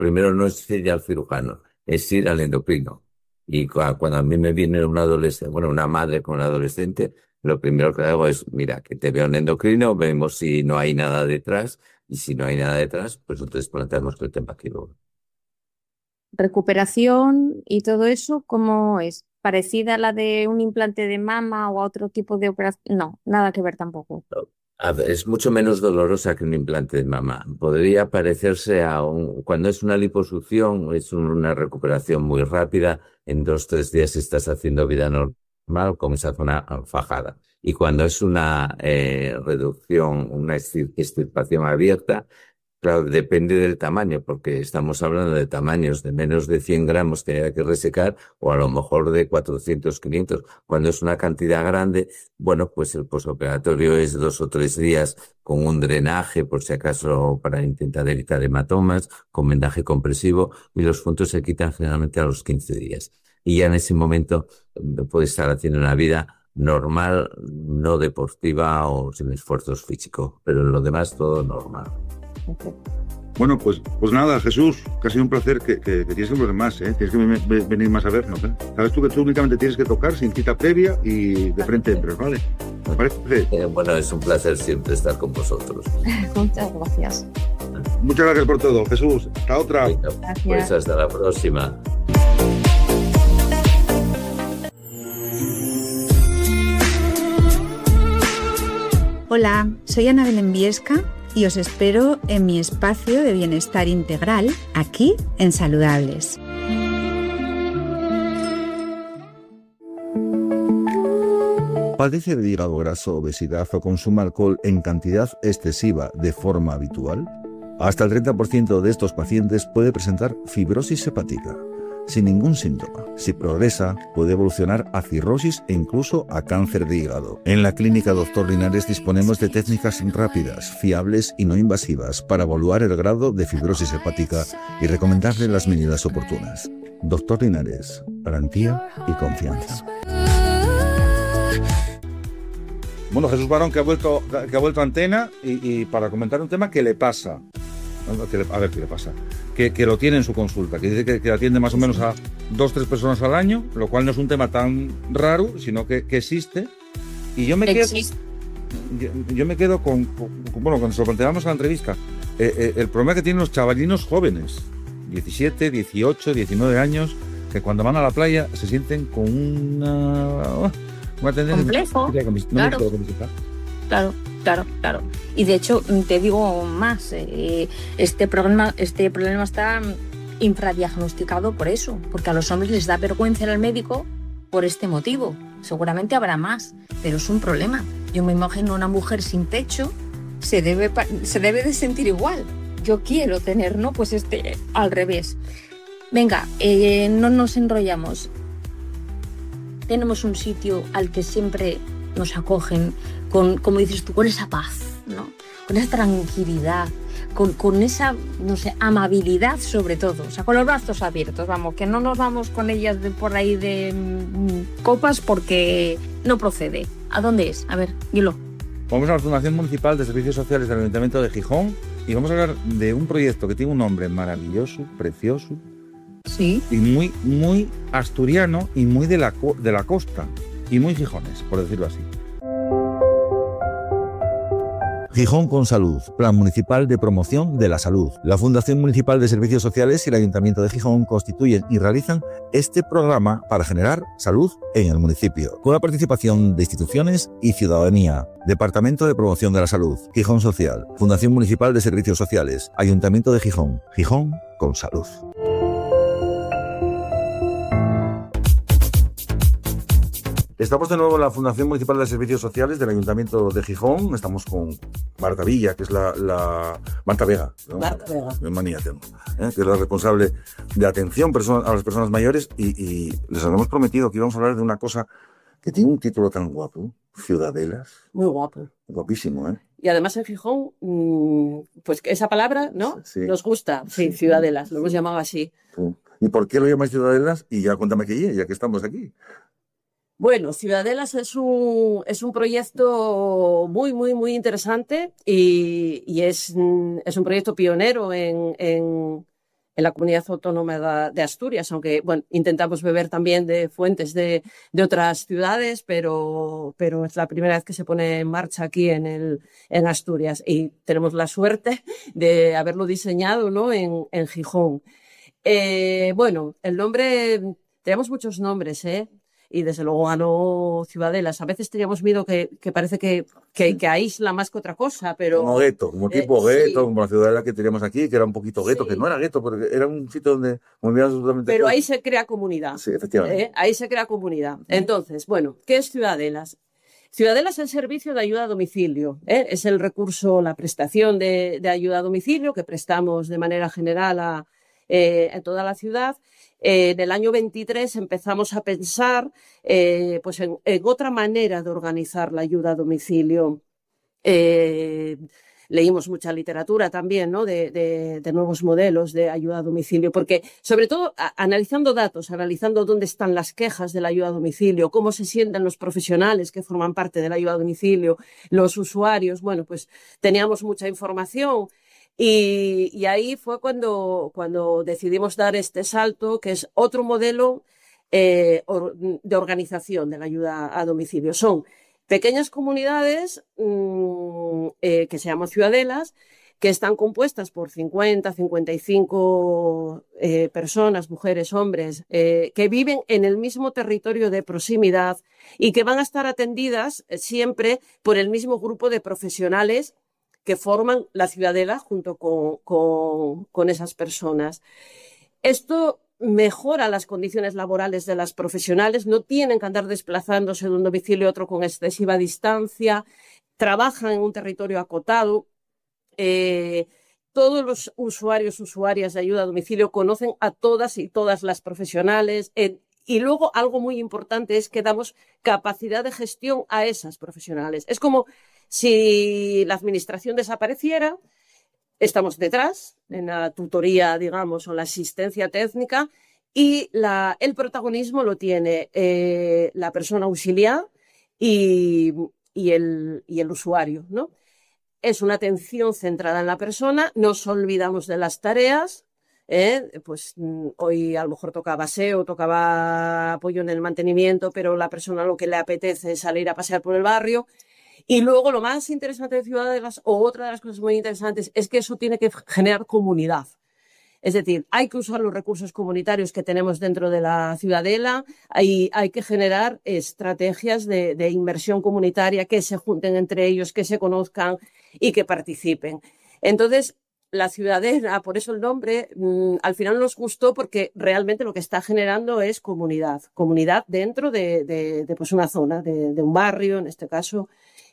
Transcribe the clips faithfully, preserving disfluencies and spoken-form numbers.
primero no es ir al cirujano, es ir al endocrino. Y cua- cuando a mí me viene un adolescente, bueno, una madre con un adolescente, lo primero que hago es, mira, que te vea un endocrino, vemos si no hay nada detrás, y si no hay nada detrás, pues entonces planteamos el tema quirúrgico. Recuperación y todo eso, ¿cómo es? ¿Parecida a la de un implante de mama o a otro tipo de operación? No, nada que ver tampoco. A ver, es mucho menos dolorosa que un implante de mama. Podría parecerse a un... Cuando es una liposucción, es un- una recuperación muy rápida. En dos, tres días estás haciendo vida normal con esa zona fajada. Y cuando es una eh, reducción, una extir- extirpación abierta, claro, depende del tamaño, porque estamos hablando de tamaños de menos de cien gramos que hay que resecar o a lo mejor de cuatrocientos, quinientos. Cuando es una cantidad grande, bueno, pues el posoperatorio es dos o tres días con un drenaje, por si acaso, para intentar evitar hematomas, con vendaje compresivo, y los puntos se quitan generalmente a los quince días. Y ya en ese momento eh, puede estar haciendo una vida normal, no deportiva o sin esfuerzos físicos, pero en lo demás todo normal. Perfecto. Bueno, pues, pues nada, Jesús, que ha sido un placer que, que, que tienes que volver más, ¿eh? Tienes que ve- ve- venir más a vernos, ¿eh? Sabes tú que tú únicamente tienes que tocar sin cita previa y de frente entras, ¿vale? ¿Te parece? Eh, bueno, es un placer siempre estar con vosotros. Muchas gracias. Muchas gracias por todo, Jesús. Hasta otra. Venga, pues Gracias. hasta la próxima. Hola, soy Ana Belén Viesca y os espero en mi espacio de bienestar integral aquí en Saludables. ¿Padece de hígado graso, obesidad o consume alcohol en cantidad excesiva de forma habitual? Hasta el treinta por ciento de estos pacientes puede presentar fibrosis hepática, sin ningún síntoma. Si progresa, puede evolucionar a cirrosis e incluso a cáncer de hígado. En la clínica Doctor Linares disponemos de técnicas rápidas, fiables y no invasivas para evaluar el grado de fibrosis hepática y recomendarle las medidas oportunas. Doctor Linares, garantía y confianza. Bueno, Jesús Barón, que ha vuelto, que ha vuelto a Antena y, y para comentar un tema que le pasa. Que le- a ver qué le pasa. Que, que lo tiene en su consulta, que dice que, que atiende más o menos a dos, tres personas al año, lo cual no es un tema tan raro, sino que, que existe. Y yo me quedo, Existe. yo, yo me quedo con, con- con- bueno, cuando se lo planteamos en la entrevista, eh, eh, el problema que tienen los chavalinos jóvenes, diecisiete, dieciocho, diecinueve años, que cuando van a la playa se sienten con una, una tendencia... Complejo, No me quiero claro. camiseta. Claro, claro, claro. Y de hecho, te digo más, eh, este problema, este problema está infradiagnosticado por eso, porque a los hombres les da vergüenza ir al médico por este motivo. Seguramente habrá más, pero es un problema. Yo me imagino una mujer sin pecho se debe, pa- se debe de sentir igual. Yo quiero tener, ¿no? Pues este, al revés. Venga, eh, no nos enrollamos. Tenemos un sitio al que siempre nos acogen con, como dices tú, con esa paz, ¿no? Con esa tranquilidad, con, con esa, no sé, amabilidad sobre todo, o sea, con los brazos abiertos, vamos, que no nos vamos con ellas de por ahí de mm, copas porque no procede. ¿A dónde es? A ver, dilo. Vamos a la Fundación Municipal de Servicios Sociales del Ayuntamiento de Gijón y vamos a hablar de un proyecto que tiene un nombre maravilloso, precioso Sí. y muy, muy asturiano y muy de la, co- de la costa y muy gijones, por decirlo así. Gijón con Salud, Plan Municipal de Promoción de la Salud. La Fundación Municipal de Servicios Sociales y el Ayuntamiento de Gijón constituyen y realizan este programa para generar salud en el municipio, con la participación de instituciones y ciudadanía. Departamento de Promoción de la Salud, Gijón Social, Fundación Municipal de Servicios Sociales, Ayuntamiento de Gijón. Gijón con Salud. Estamos de nuevo en la Fundación Municipal de Servicios Sociales del Ayuntamiento de Gijón. Estamos con Marta Villa, que es la... la... Marta Vega. ¿no? Marta Vega. Qué manía tengo, ¿eh? Que es la responsable de atención perso- a las personas mayores y, y les habíamos prometido que íbamos a hablar de una cosa que tiene un título tan guapo, Ciudadelas. Muy guapo. Guapísimo, ¿eh? Y además en Gijón, mmm, pues esa palabra, ¿no? Sí. Nos gusta. Sí, Ciudadelas, lo hemos llamado así. Sí. ¿Y por qué lo llamáis Ciudadelas? Y ya cuéntame qué es, ya que estamos aquí. Bueno, Ciudadelas es un, es un proyecto muy, muy, muy interesante y, y es, mm, es un proyecto pionero en, en, en la Comunidad Autónoma de Asturias, aunque bueno, intentamos beber también de fuentes de, de otras ciudades, pero, pero es la primera vez que se pone en marcha aquí en, el, en Asturias y tenemos la suerte de haberlo diseñado, ¿no? en, en Gijón. Eh, bueno, el nombre, tenemos muchos nombres, ¿eh? Y desde luego ganó Ciudadelas. A veces teníamos miedo que, que parece que, que, que aísla más que otra cosa, pero... Como gueto, como tipo eh, gueto, sí. como la Ciudadela que teníamos aquí, que era un poquito gueto, Sí. que no era gueto, porque era un sitio donde movíamos absolutamente Pero todo. ahí se crea comunidad. Sí, efectivamente. ¿eh? Ahí se crea comunidad. Entonces, bueno, ¿qué es Ciudadelas? Ciudadelas es el servicio de ayuda a domicilio. ¿eh? Es el recurso, la prestación de, de ayuda a domicilio que prestamos de manera general a, eh, en toda la ciudad. Eh, en el año veintitrés empezamos a pensar eh, pues en, en otra manera de organizar la ayuda a domicilio. Eh, leímos mucha literatura también, ¿no? de, de, de nuevos modelos de ayuda a domicilio, porque sobre todo a, analizando datos, analizando dónde están las quejas de la ayuda a domicilio, cómo se sienten los profesionales que forman parte de la ayuda a domicilio, los usuarios, bueno, pues teníamos mucha información. Y, y ahí fue cuando, cuando decidimos dar este salto, que es otro modelo eh, or, de organización de la ayuda a domicilio. Son pequeñas comunidades mmm, eh, que se llaman ciudadelas, que están compuestas por cincuenta, cincuenta y cinco eh, personas, mujeres, hombres, eh, que viven en el mismo territorio de proximidad y que van a estar atendidas siempre por el mismo grupo de profesionales que forman la ciudadela junto con, con, con esas personas. Esto mejora las condiciones laborales de las profesionales, no tienen que andar desplazándose de un domicilio a otro con excesiva distancia, trabajan en un territorio acotado. Eh, todos los usuarios, usuarias de ayuda a domicilio conocen a todas y todas las profesionales. Eh, y luego algo muy importante es que damos capacidad de gestión a esas profesionales. Es como si la administración desapareciera, estamos detrás en la tutoría, digamos, o la asistencia técnica y la, el protagonismo lo tiene eh, la persona auxiliar y, y, el, y el usuario, ¿no? Es una atención centrada en la persona, nos olvidamos de las tareas, ¿eh? Pues hoy a lo mejor tocaba aseo, tocaba apoyo en el mantenimiento, pero la persona lo que le apetece es salir a pasear por el barrio. Y luego lo más interesante de Ciudadelas, o otra de las cosas muy interesantes, es que eso tiene que generar comunidad. Es decir, hay que usar los recursos comunitarios que tenemos dentro de la ciudadela, hay, hay que generar estrategias de, de inversión comunitaria que se junten entre ellos, que se conozcan y que participen. Entonces, la ciudadela, por eso el nombre, mmm, al final nos gustó porque realmente lo que está generando es comunidad, comunidad dentro de, de, de pues una zona, de, de un barrio en este caso,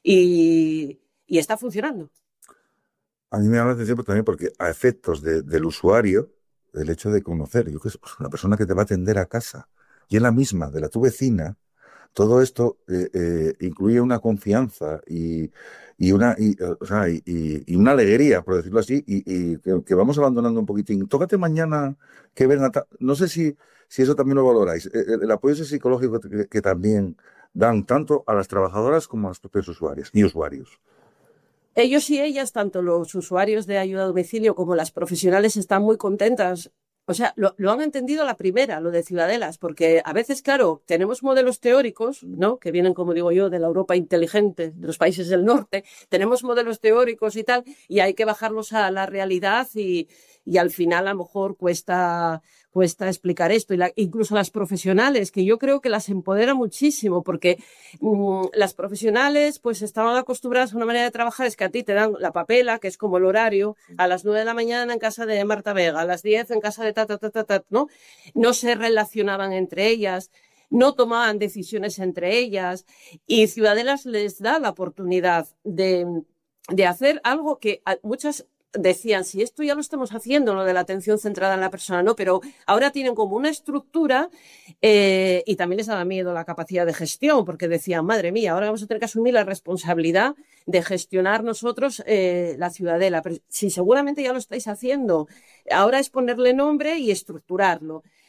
y, y está funcionando. A mí me llama la atención también porque a efectos de, del usuario, el hecho de conocer, yo que sé, pues una persona que te va a atender a casa y es la misma de la tu vecina, todo esto eh, eh, incluye una confianza y, y una y, o sea, y, y una alegría, por decirlo así, y, y que, que vamos abandonando un poquitín. Tócate mañana que venga. No sé si, si eso también lo valoráis. El, el apoyo psicológico que, que también dan tanto a las trabajadoras como a los propios usuarios y usuarios. Ellos y ellas, tanto los usuarios de ayuda a domicilio como las profesionales, están muy contentas. O sea, lo, lo han entendido a la primera, lo de Ciudadelas, porque a veces, claro, tenemos modelos teóricos, ¿no? Que vienen, como digo yo, de la Europa inteligente, de los países del norte. Tenemos modelos teóricos y tal, y hay que bajarlos a la realidad y, y al final a lo mejor cuesta, cuesta explicar esto. Y la, incluso las profesionales, que yo creo que las empodera muchísimo, porque mmm, las profesionales pues estaban acostumbradas a una manera de trabajar, es que a ti te dan la papela, que es como el horario, a las nueve de la mañana en casa de Marta Vega, a las diez en casa de ta, ta, ta, ta, ta, ¿no? No se relacionaban entre ellas, no tomaban decisiones entre ellas, y Ciudadelas les da la oportunidad de, de hacer algo que a muchas decían, si esto ya lo estamos haciendo, lo de la atención centrada en la persona, no, pero ahora tienen como una estructura eh, y también les daba miedo la capacidad de gestión, porque decían, madre mía, ahora vamos a tener que asumir la responsabilidad de gestionar nosotros eh, la ciudadela. Pero si seguramente ya lo estáis haciendo, ahora es ponerle nombre y estructurarlo.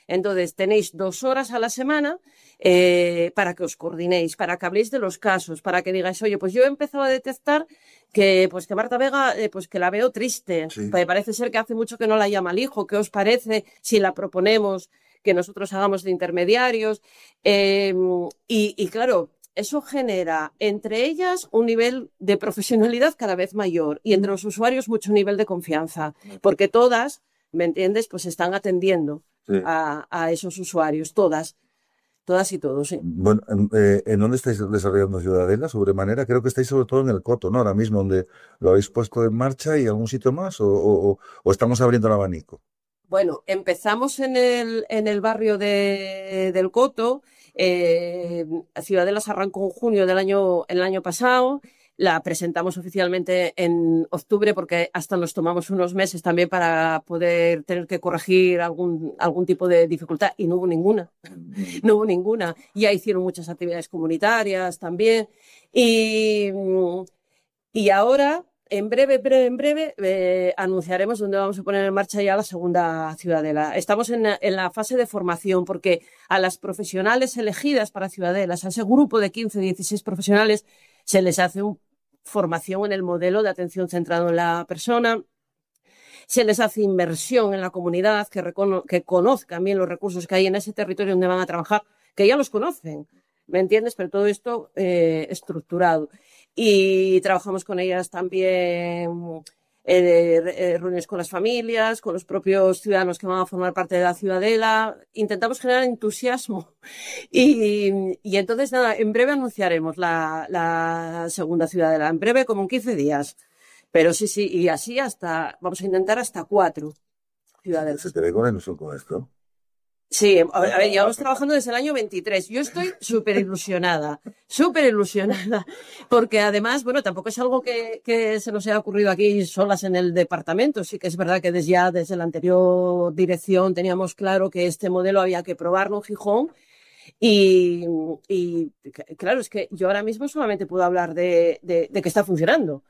Entonces, tenéis dos horas a la semana eh, para que os coordinéis, para que habléis de los casos, para que digáis, oye, pues yo he empezado a detectar que, pues que Marta Vega, eh, pues que la veo triste. Sí. Pues parece ser que hace mucho que no la llama el hijo. ¿Qué os parece si la proponemos que nosotros hagamos de intermediarios? Eh, y, y claro, eso genera entre ellas un nivel de profesionalidad cada vez mayor y entre los usuarios mucho nivel de confianza, porque todas, ¿me entiendes?, pues están atendiendo Sí. a, a esos usuarios, todas, todas y todos, sí. Bueno, eh, ¿en dónde estáis desarrollando Ciudadela? Sobremanera, creo que estáis sobre todo en el Coto, ¿no? Ahora mismo, donde lo habéis puesto en marcha, y algún sitio más, o, o, o estamos abriendo el abanico. Bueno, empezamos en el, en el barrio de, del Coto. Eh, Ciudadela se arrancó en junio del año, el año pasado. La presentamos oficialmente en octubre porque hasta nos tomamos unos meses también para poder tener que corregir algún, algún tipo de dificultad y no hubo ninguna. No hubo ninguna. Ya hicieron muchas actividades comunitarias también. Y, y ahora, en breve, breve, en breve, eh, anunciaremos dónde vamos a poner en marcha ya la segunda Ciudadela. Estamos en, en la fase de formación porque a las profesionales elegidas para Ciudadelas, a ese grupo de quince, dieciséis profesionales, se les hace una formación en el modelo de atención centrado en la persona, se les hace inversión en la comunidad, que, recono que conozcan bien los recursos que hay en ese territorio donde van a trabajar, que ya los conocen, ¿me entiendes? Pero todo esto eh, estructurado. Y trabajamos con ellas también eh, eh, reuniones con las familias, con los propios ciudadanos que van a formar parte de la Ciudadela. Intentamos generar entusiasmo. Y, y entonces, nada, en breve anunciaremos la, la segunda Ciudadela. En breve, como en quince días. Pero sí, sí, y así hasta, vamos a intentar hasta cuatro Ciudadelas. ¿Se te ve con ilusión con esto? Sí, a ver, a ver, llevamos trabajando desde el año veintitrés. Yo estoy súper ilusionada, súper ilusionada, porque además, bueno, tampoco es algo que, que se nos haya ocurrido aquí solas en el departamento. Sí que es verdad que desde ya, desde la anterior dirección, teníamos claro que este modelo había que probarlo en Gijón. Y, y claro, es que yo ahora mismo solamente puedo hablar de, de, de que está funcionando.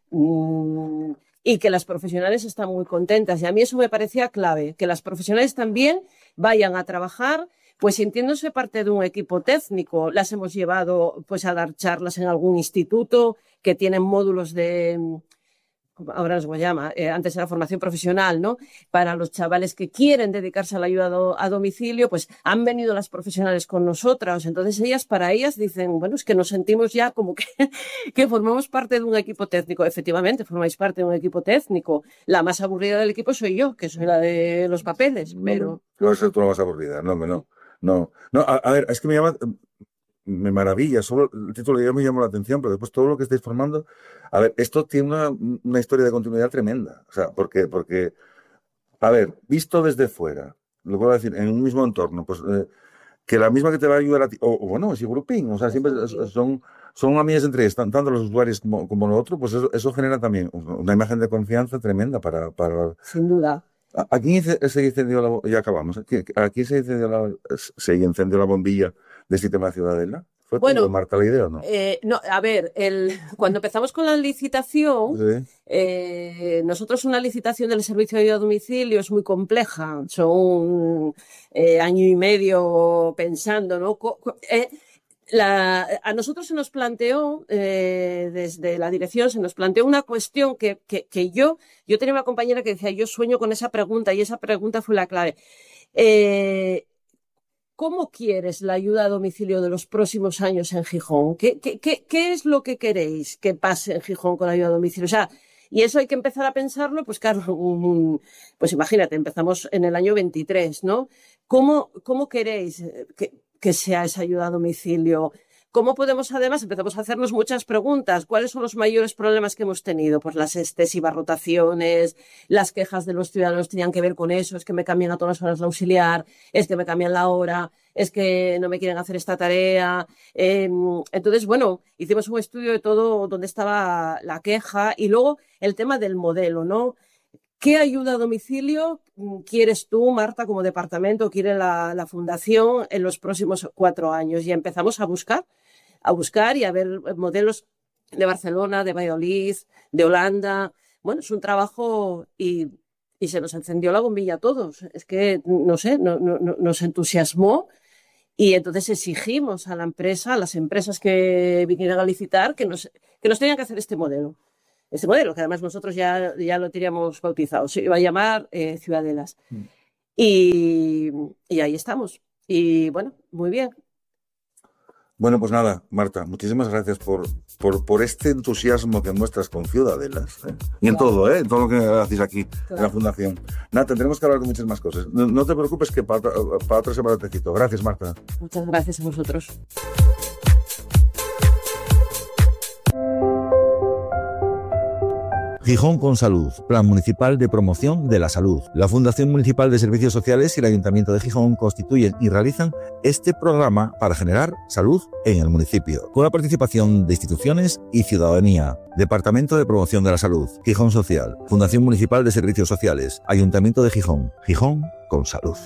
Mm, y que las profesionales están muy contentas. Y a mí eso me parecía clave, que las profesionales también vayan a trabajar pues sintiéndose parte de un equipo técnico. Las hemos llevado pues a dar charlas en algún instituto que tienen módulos de, ahora os llama, eh, antes era formación profesional, ¿no? Para los chavales que quieren dedicarse a la ayuda do, a domicilio, pues han venido las profesionales con nosotras. Entonces ellas, para ellas, dicen, bueno, es que nos sentimos ya como que, que formamos parte de un equipo técnico. Efectivamente, formáis parte de un equipo técnico. La más aburrida del equipo soy yo, que soy la de los papeles, pero... No, no, tú la más aburrida, no, no, no. No, a, a ver, es que me llama... Me maravilla, solo el título ya me llamó la atención, pero después todo lo que estáis formando, a ver, esto tiene una, una historia de continuidad tremenda, o sea, porque, porque, a ver, visto desde fuera, lo puedo decir, en un mismo entorno, pues, eh, que la misma que te va a ayudar a ti, o, o bueno, ese grouping, o sea, siempre son, son amigas entre ellas, tanto los usuarios como, como lo otro, pues eso, eso genera también una imagen de confianza tremenda para... para... Sin duda. ¿A quién se incendió la, ya acabamos, ¿a quién se incendió la, se incendió la bombilla del sistema Ciudadela? ¿Fue bueno, tuyo, Marta, la idea o no? Eh, no, a ver, el, cuando empezamos con la licitación, sí. eh, nosotros una licitación del servicio de ayuda a domicilio es muy compleja, son un eh, año y medio pensando, ¿no? Co eh, La, a nosotros se nos planteó, eh, desde la dirección, se nos planteó una cuestión que, que, que yo, yo tenía una compañera que decía, yo sueño con esa pregunta, y esa pregunta fue la clave. Eh, ¿Cómo quieres la ayuda a domicilio de los próximos años en Gijón? ¿Qué, qué, qué, qué es lo que queréis que pase en Gijón con la ayuda a domicilio? O sea, y eso hay que empezar a pensarlo, pues claro, um, pues imagínate, empezamos en el año veintitrés, ¿no? ¿Cómo, cómo queréis que, que sea esa ayuda a domicilio? ¿Cómo podemos, además, empezamos a hacernos muchas preguntas? ¿Cuáles son los mayores problemas que hemos tenido? Pues las excesivas rotaciones, las quejas de los ciudadanos tenían que ver con eso, es que me cambian a todas las horas la auxiliar, es que me cambian la hora, es que no me quieren hacer esta tarea. Eh, entonces, bueno, hicimos un estudio de todo donde estaba la queja y luego el tema del modelo, ¿no? ¿Qué ayuda a domicilio quieres tú, Marta, como departamento, quiere la, la Fundación en los próximos cuatro años? Y empezamos a buscar, a buscar y a ver modelos de Barcelona, de Valladolid, de Holanda. Bueno, es un trabajo y, y se nos encendió la bombilla a todos. Es que, no sé, no, no, nos entusiasmó y entonces exigimos a la empresa, a las empresas que vinieran a licitar, que nos, que nos tenían que hacer este modelo. Este modelo, que además nosotros ya, ya lo teníamos bautizado. Se iba a llamar eh, Ciudadelas. Mm. Y, y ahí estamos. Y bueno, muy bien. Bueno, pues nada, Marta, muchísimas gracias por, por, por este entusiasmo que muestras con Ciudadelas, ¿eh? Y en claro. todo, ¿eh? En todo lo que hacéis aquí, claro. en la Fundación. Nada, tendremos que hablar de muchas más cosas. No, no te preocupes que para, para otra semana te cito. Gracias, Marta. Muchas gracias a vosotros. Gijón con Salud, Plan Municipal de Promoción de la Salud. La Fundación Municipal de Servicios Sociales y el Ayuntamiento de Gijón constituyen y realizan este programa para generar salud en el municipio, con la participación de instituciones y ciudadanía. Departamento de Promoción de la Salud, Gijón Social, Fundación Municipal de Servicios Sociales, Ayuntamiento de Gijón, Gijón con Salud.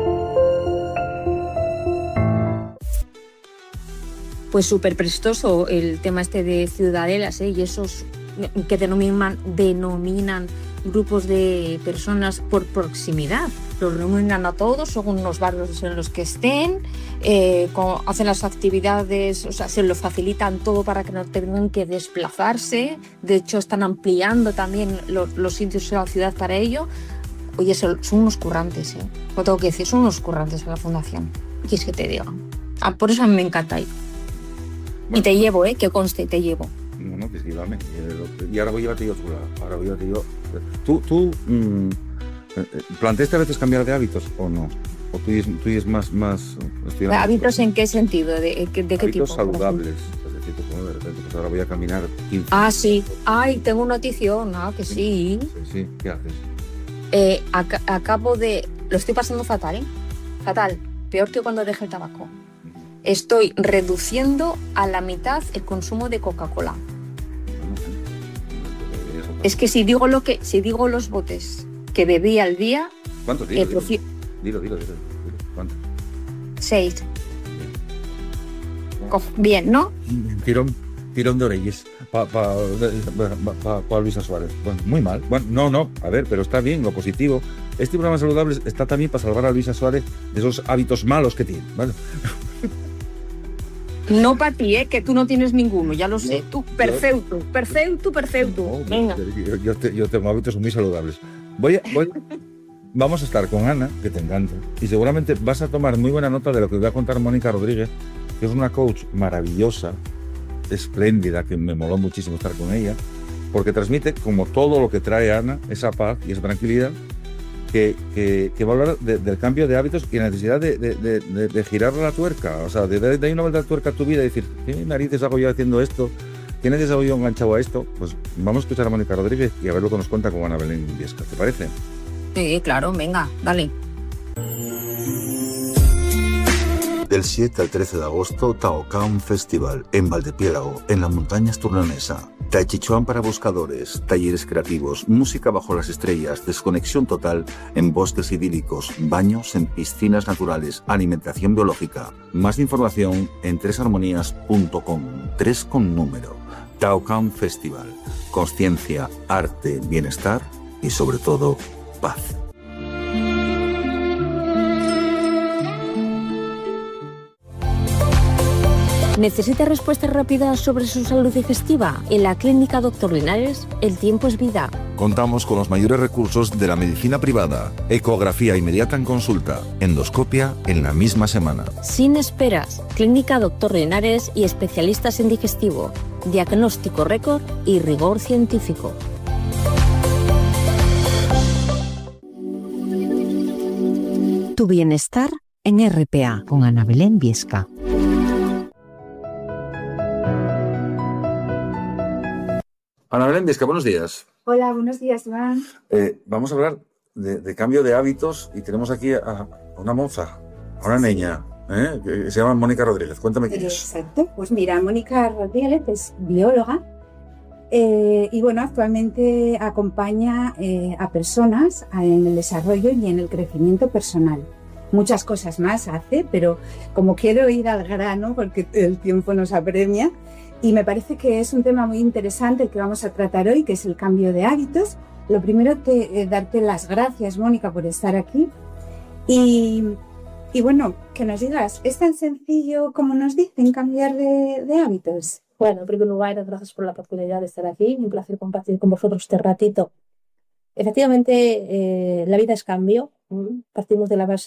Pues súper prestoso el tema este de Ciudadelas, ¿eh? Y esos que denominan, denominan grupos de personas por proximidad. Los reúnen a todos según los barrios en los que estén, eh, con, hacen las actividades, o sea, se lo facilitan todo para que no tengan que desplazarse. De hecho, están ampliando también los, los sitios de la ciudad para ello. Oye, son, son unos currantes, ¿eh? Lo tengo que decir, son unos currantes a la fundación. ¿Qué es que te diga? Ah, por eso a mí me encanta ir. Bueno. Y te llevo, ¿eh? Que conste, te llevo. No, no, que sí, dame. Y ahora voy a llevarte yo a otro lado. Ahora voy a llevarte yo. ¿Tú, tú mmm, planteaste a veces cambiar de hábitos o no? ¿O tú es, tú es más... más ¿Hábitos en qué sentido? ¿De, de, de qué hábitos tipo? Hábitos saludables. Es decir, pues, de repente, pues ahora voy a caminar quince. Ah, sí. Ay, tengo notición, ¿no? Que sí. Sí, sí. ¿Qué haces? Eh, ac- acabo de... Lo estoy pasando fatal, ¿eh? Fatal. Peor que cuando dejé el tabaco. Estoy reduciendo a la mitad el consumo de Coca-Cola. Es que si digo lo que, si digo los botes que bebí al día... ¿Cuántos? Dilo, eh, dilo, profi- dilo, dilo, dilo, dilo. ¿Cuántos? Seis. Bien, Bien ¿no? Tirón, tirón de orellas para pa, pa, pa, pa Luisa Suárez. Bueno, muy mal. Bueno, no, no, a ver, pero está bien, lo positivo. Este programa saludable está también para salvar a Luisa Suárez de esos hábitos malos que tiene, ¿vale? No para ti, ¿eh? Que tú no tienes ninguno, ya lo sé. No, tú, perfecto, yo, perfecto, perfecto. No, venga. Yo, yo, te, yo tengo hábitos muy saludables. Voy a, voy, vamos a estar con Ana, que te encanta, y seguramente vas a tomar muy buena nota de lo que os va a contar Mónica Rodríguez, que es una coach maravillosa, espléndida, que me moló muchísimo estar con ella, porque transmite, como todo lo que trae Ana, esa paz y esa tranquilidad, Que, que, que va a hablar de, del cambio de hábitos y la necesidad de, de, de, de, de girar la tuerca, o sea, de dar una vuelta de tuerca a tu vida y decir, ¿qué narices hago yo haciendo esto? ¿Qué narices hago yo enganchado a esto? Pues vamos a escuchar a Mónica Rodríguez y a ver lo que nos cuenta con Ana Belén Viesca, ¿te parece? Sí, claro, venga, dale. Del siete al trece de agosto, Taocan Festival, en Valdepiélago, en la montaña asturnanesa. Tai Chi Chuan para buscadores, talleres creativos, música bajo las estrellas, desconexión total en bosques idílicos, baños en piscinas naturales, alimentación biológica. Más información en tres armonías punto com, tres con número. Taocan Festival. Consciencia, arte, bienestar y sobre todo, paz. ¿Necesita respuestas rápidas sobre su salud digestiva? En la Clínica Doctor Linares, el tiempo es vida. Contamos con los mayores recursos de la medicina privada. Ecografía inmediata en consulta. Endoscopia en la misma semana. Sin esperas. Clínica Doctor Linares y especialistas en digestivo. Diagnóstico récord y rigor científico. Tu bienestar en R P A con Ana Belén Viesca. Ana Belén Viesca, buenos días. Hola, buenos días, Iván. Eh, vamos a hablar de, de cambio de hábitos y tenemos aquí a, a una moza, a una niña, ¿eh? que se llama Mónica Rodríguez. Cuéntame quién es. Exacto, pues mira, Mónica Rodríguez es bióloga eh, y bueno, actualmente acompaña eh, a personas en el desarrollo y en el crecimiento personal. Muchas cosas más hace, pero como quiero ir al grano porque el tiempo nos apremia, y me parece que es un tema muy interesante el que vamos a tratar hoy, que es el cambio de hábitos, Lo primero, te, eh, darte las gracias, Mónica, por estar aquí. Y, y bueno, que nos digas, ¿es tan sencillo como nos dicen cambiar de, de hábitos? Bueno, en primer lugar, gracias por la oportunidad de estar aquí. Un placer compartir con vosotros este ratito. Efectivamente, eh, la vida es cambio. Partimos de la base